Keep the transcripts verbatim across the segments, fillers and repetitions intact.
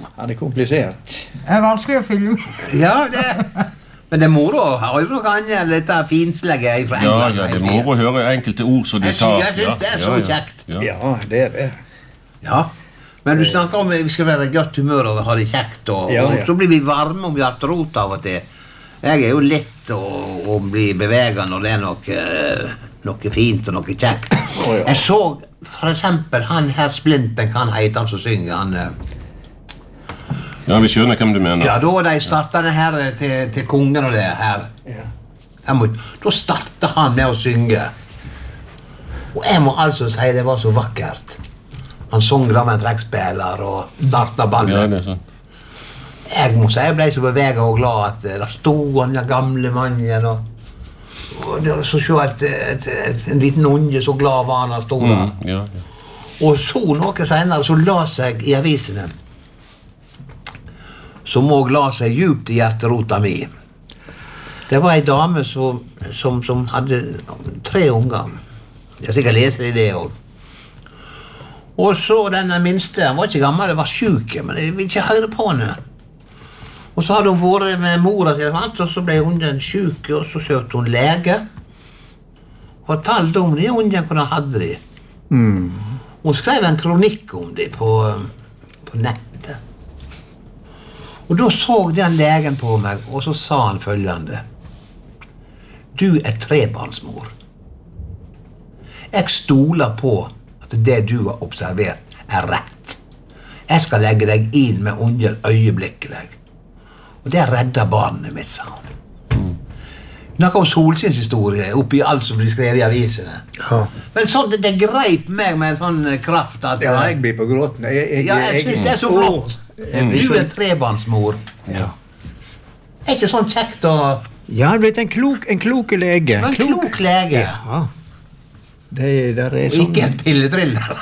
Han er komplisert. Det er vanskelig å fylle med. Ja, det men det er moro å høre noe annet eller dette finslegget fra England. Ja, ja, det er moro å høre enkelte ord som de Jeg tar. synes, jeg synes det er så ja, ja, kjekt. Ja. Ja, det er det. Ja, men du snakker om vi skal være i godt humør og ha det kjekt, og, Ja, ja. og så blir vi varme om hjerterot av og til. Jeg er jo lett å, å bli beveget når det er noe, noe fint og noe kjekt. Å, ja. Jeg så for eksempel han her Splinten, kan heite han som synger, han... eh, Ja, vi skjønner hvem du mener. Ja, da de startet det her til, til kongen og det her. Ja. Jeg må, da startet han med å synge. Og jeg må altså si det var så vakkert. Han sang da med en trekkspiller og startet ballet. Ja, det er sånn. Jeg må si jeg ble så beveget og glad at eh, der stod han den gamle mannen og, og det var så se at, at, at en liten unge så glad var han der stod der. Mm, ja, ja. Og så noe senere så la seg i avisene som også la seg djupt i hjerterota mi. Det var en dame som, som, som hadde tre unger. Jeg sikkert leser i det også. Og så denne minste, han var ikke gammel, det var syk, men jeg vil ikke høre på henne. Og så hadde hun vært med mora til alt, og så ble hun den syk, og så søkte hun lege. Og fortalte om det, hvordan hun hadde det. Mm. Hun skrev en kronikk om det på, på nettet. Og da så den legen på meg, og så sa han følgende. Du er trebarnsmor. Jeg stoler på at det du har observert er rett. Jeg skal legge deg inn med ungen øyeblikkelig. Og det redder barnet mitt, sa han. Noe om Solsins historie oppi alt som blir skrevet i avisene. Ja. Men sånn, det, det greip meg med en sånn kraft at... Ja, jeg blir på gråten. Jeg, jeg, Ja, jeg synes det er så flott. Jeg blir Du så- er trebarnsmor. Ja. Er ikke sånn kjekt å... Ja, han ble en klok, en kloke lege. En klok lege. Ja. Det, der er Og sånn... ikke en pilletriller.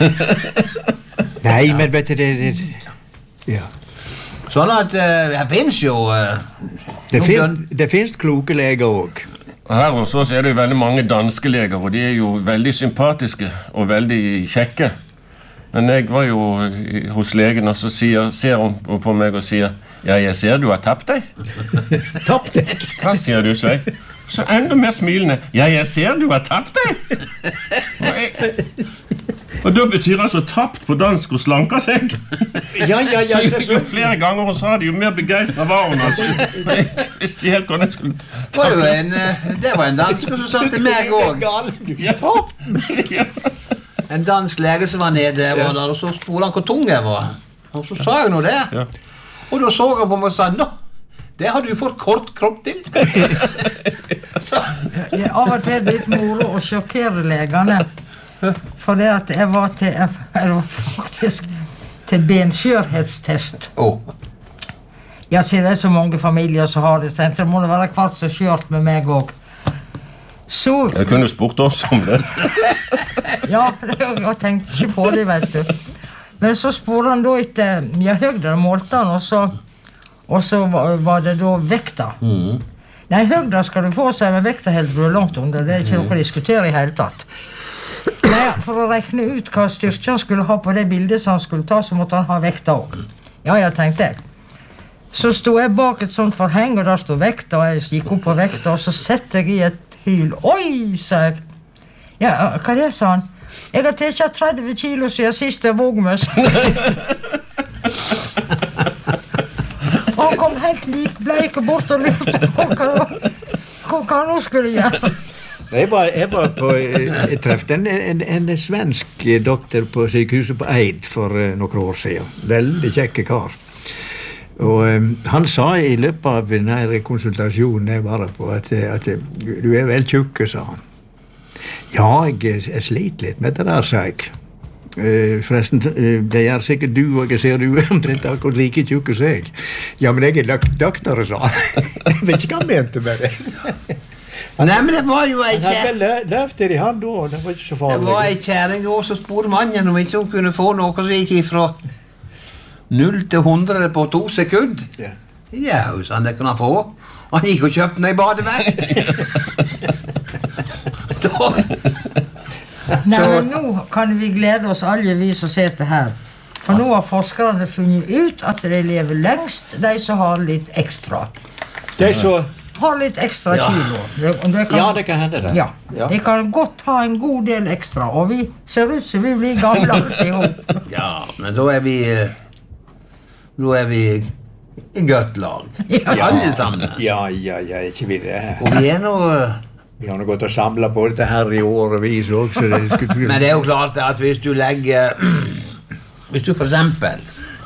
Nei, men vet du, det... det ja. Sånn at uh, det finnes jo... Uh, Det noen- finnes, det finnes kloke leger også. Her hos oss er det jo veldig mange danske leger, og de er jo veldig sympatiske og veldig kjekke. Men jeg var jo i- hos legen, og så sier, ser hun på meg og sier, ja, jeg ser du har tapt deg. Tapp deg! Hva sier du, så jeg? Så enda mer smilende, ja, jeg ser du har tapt deg. Og, jeg, og da betyr altså tapt på dansk og slanker seg. Ja, ja, ja. Så jo, jo flere ganger hun sa det, jo mer begeistret var hun. Altså. Jeg visste helt hvordan jeg skulle Det var jo en, uh, det var en dansk som sa til meg også. Ja. Ja. En dansk lege som var nede, var der, og så spurte han hvor tung jeg var. Og så sa jeg nå det. Ja. Og da så han på meg og sa, nå, det har du for kort kropp til. Så, Det er av og til litt moro å sjokkere legene. For det at jeg var til, jeg var faktisk til benskjørhetstest. oh. Jeg ser det er så mange familier som har det, så tenkte jeg, må det være kvart så skjørt med meg også. Så, Jeg kunne spurt oss om det. ja, jeg tenkte ikke på det, vet du. Men så spurte han da etter, jeg høgde målte han, og så, og så var, var det da vekta. Mm. Nei, høgda skal du få seg, men vekta helt du er langt under, det er ikke noe å diskutere i hele tatt. Nei, for å rekne ut hva styrke han skulle ha på det bildet som han skulle ta, så måtte han ha vekta også. Ja, jeg tenkte jeg. Så stod jeg bak et sånt forheng, og der stod vekta, og jeg gikk opp på vekta, og så sette jeg i et hyl. Oi, sa jeg. Ja, hva er det, sa han? Jeg har tilkjent tretti kilo siden sist jeg våg meg. Og han kom helt likbleik og bort og lurte på hva, hva han nå skulle gjøre. Jeg var, jeg var på, jeg trefte en, en, en svensk doktor på sykehuset på Eid for uh, noen år siden. Veldig kjekke kar. Og um, han sa i løpet av denne konsultasjonen jeg var på, at, at du er vel tjukke, sa han. Ja, jeg, jeg sliter litt med det der, sa jeg. Uh, forresten, uh, det er sikkert du, og jeg ser du er omtrent akkurat like tjukke som jeg. Ja, men jeg er dok doktor, sa han. Jeg vet ikke hva han mente med det. Nei, men det var jo ei Han hadde kjæring. vel løft i hand da, det var ikke så Det farlig. var ei kjæring også, så spurte mannen om ikke hun kunne få noe som gikk ifra null til hundre på to sekunder. Ja. Ja, sa han, det kunne han få. Han gikk og kjøpte den i badevekt. Da- Nei, men nå kan vi glede oss alle vi som sitter her. For nå har forskerne funnet ut at de lever lengst, de som har litt ekstra. De som har litt ekstra Ja. kilo. Det, det kan, Ja, det kan hende det. Ja, Ja. de kan godt ha en god del ekstra, og vi ser ut som vi blir gamle alt i hop. Ja, men da er vi eh, Da er vi i godt lag. Ja. Alle sammen. Ja, ja, ja, ikke vi det. Og vi er nå Vi har nå gått og samlet på dette her i årevis også. Det skulle... Men det er jo klart at hvis du legger Hvis du for eksempel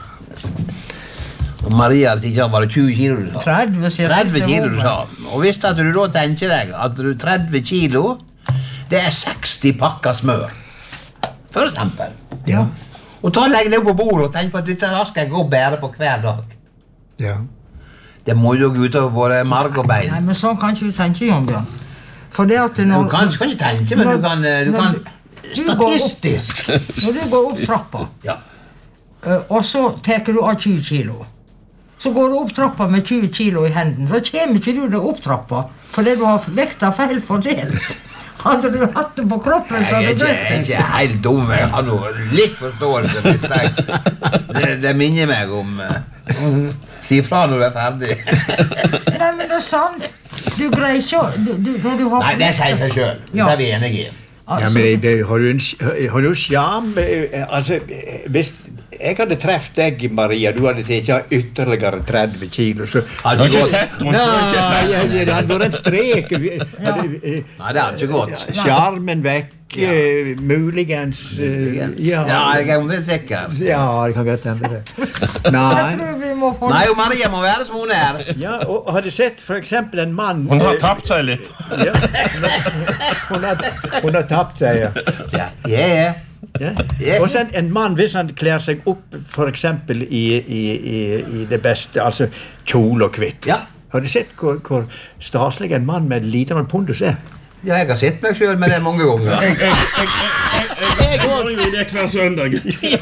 og Maria at det ikke var tjue kilo du sa. tretti, sier tretti siste kilo du sa. hoven. Og hvis at du da tenker deg at du tretti kilo, det er seksti pakker smør. For eksempel. Ja, Og ta og legg det på bordet og tenk på at dette her skal jeg gå og bære på hver dag. ja. Det må jo gå utover både marg og bein. Nei, men sånn kan ikke du tenke, Jon Bjørn. For det at Du når, kan, du kan ikke tenke, men du kan, eh, du når kan du- du går opp- statistisk. når du går opp trappa, Ja. eh, og så tar du av tjue kilo, så går du opp trappa med tjue kilo i hendene, da kommer ikke du deg opp trappa, fordi du har vekta feil fordelt. Hadde du hatt det på kroppen, så Jeg er hadde du ikke, jeg er ikke helt dum, jeg har noe litt forståelse. Litt, jeg. Det, det minner meg om uh, Si fra når du er ferdig. Nei, men det er sant. Du greier ikke å du, du, når du har Nei, det sier seg sjøl. Ja. Det er vi enige i. Ja, Altså, men det, det, har du en sj- har du skjam? eh, Altså, eh, hvis jeg hadde treft deg, Maria, du hadde tatt ytterligere tretti kilo, så... Har Du har ikke ikke gått. sett henne? Nei, Du har ikke sett jeg- henne? det hadde vært en strek. Vi- hadde, eh, Nei, det har ikke gått. Skjermen vekk, eh, muligens eh, Ja, Ja, jeg er omtrent sikker. ja, det kan godt hende det. jeg Nei. tror vi må få Nei, og Maria må være som hun er. Ja, og hadde sett for eksempel en mann Hun har eh, tapt seg litt. ja, hun, har, hun har tapt seg, ja. Ja, ja. Ja. Ja. Og så en, en mann, hvis han kler seg opp for eksempel i, i, i, i det beste, altså kjole og kvitt. Ja. Har du sett hvor, hvor staselig en mann med liten pondus er? Ja, jeg har sett meg sjøl med det mange ganger. Jeg, jeg, jeg, jeg, jeg går jo i det hver søndag.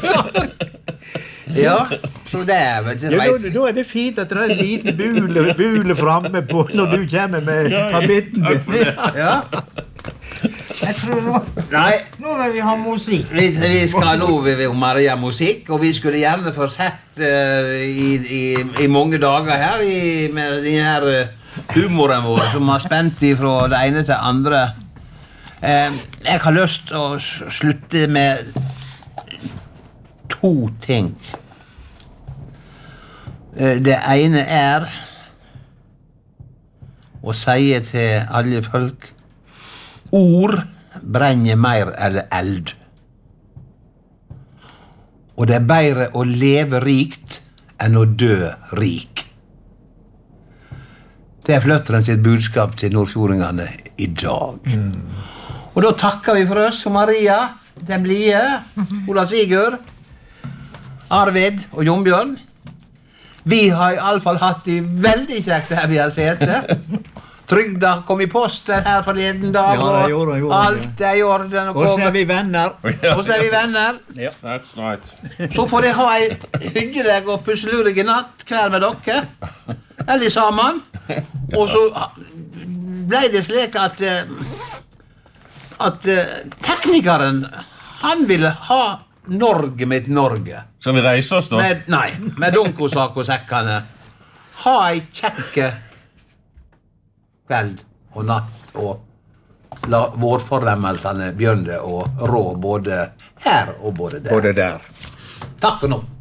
Ja, så det er vel ikke Ja, da, reit. da er det fint at det er en liten bule, bule framme på når du kommer med habitten. Ja. Jeg tror nå, Nei, nå vil vi ha musikk. vi, vi skal nå ved ved Maria musikk, og vi skulle gjerne få sett eh, i, i, i mange dager her i, med den her eh, humoren vår som har spent ifra det ene til det andre. Eh, jeg har lyst til å s- slutte med to ting. Eh, det ene er å si til alle folk ord brenner mer eller eld. Og det er bedre å leve rikt enn å dø rik. Det er Fløtteren sitt budskap til nordfjordingene i dag. Og da takker vi for oss og Maria, den blide, Ola Sigurd, Arvid og Jon Bjørn. Vi har i alle fall hatt det veldig kjekt her vi har sete. Trygda kom i posten her forleden dag, Ja, det gjorde den, gjorde den, alt er i orden. Og Og så er kommer. vi venner. Og så er vi venner. That's right. Så får jeg ha ei hyggelig og pusselurig natt hver med dere. Alle sammen. Og så ble det slik at eh, at eh, teknikeren, han ville ha Norge mitt Norge. Skal vi reise oss, da? Med, nei, med donkosak og sekkene. Ha ei kjekke kveld og natt, og la vårfornemmelsene begynne å rå både her og både der. Både der. Takk for nå.